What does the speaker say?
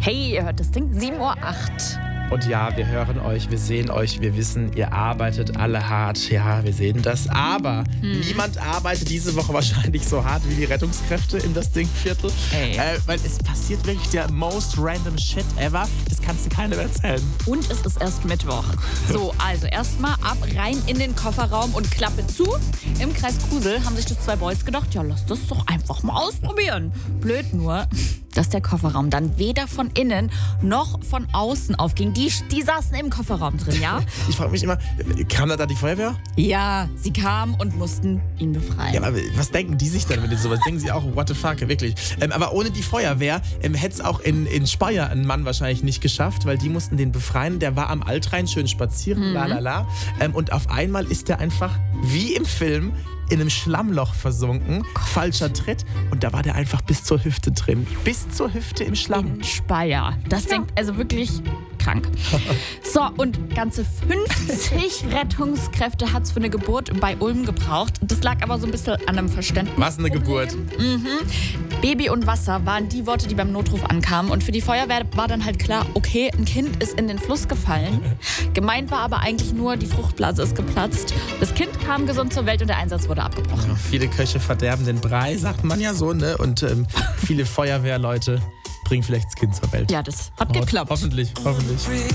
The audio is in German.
Hey, ihr hört das Ding, 7:08 Uhr. Und ja, wir hören euch, wir sehen euch, wir wissen, ihr arbeitet alle hart. Ja, wir sehen das. Aber niemand arbeitet diese Woche wahrscheinlich so hart wie die Rettungskräfte in das Dingviertel. Weil es passiert wirklich der most random shit ever. Das kannst du keinem erzählen. Und es ist erst Mittwoch. So, also erstmal ab, rein in den Kofferraum und Klappe zu. Im Kreis Kusel haben sich das zwei Boys gedacht, ja, lass das doch einfach mal ausprobieren. Blöd nur, dass der Kofferraum dann weder von innen noch von außen aufging. Die saßen im Kofferraum drin, ja? Ich frage mich immer, kam da die Feuerwehr? Ja, sie kamen und mussten ihn befreien. Ja, aber was denken die sich dann, wenn die sowas denken? Sie auch, what the fuck, wirklich. Aber ohne die Feuerwehr hätte es auch in Speyer ein Mann wahrscheinlich nicht geschafft, weil die mussten den befreien. Der war am Altrhein schön spazieren, lalala. Und auf einmal ist der einfach, wie im Film, in einem Schlammloch versunken. Falscher Tritt. Und da war der einfach bis zur Hüfte drin. Bis zur Hüfte im Schlamm. In Speyer. Das denkt also wirklich krank. So, und ganze 50 Rettungskräfte hat es für eine Geburt bei Ulm gebraucht. Das lag aber so ein bisschen an einem Verständnis. Was eine Geburt. Baby und Wasser waren die Worte, die beim Notruf ankamen. Und für die Feuerwehr war dann halt klar, okay, ein Kind ist in den Fluss gefallen. Gemeint war aber eigentlich nur, die Fruchtblase ist geplatzt. Das Kind kam gesund zur Welt und der Einsatz wurde abgebrochen. Ja, viele Köche verderben den Brei, sagt man ja so, ne? Und viele Feuerwehrleute bringen vielleicht das Kind zur Welt. Ja, das hat geklappt. Hoffentlich.